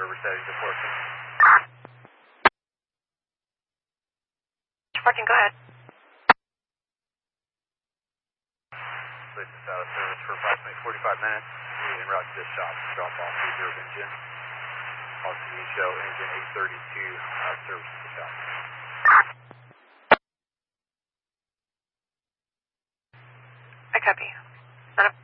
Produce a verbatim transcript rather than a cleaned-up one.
River settings at fourteen. fourteen, go ahead. Place this out of service for approximately forty-five minutes. We en route to this shop to drop off the reserve engine. Also, you show engine eight thirty-two out of service to the shop. I copy.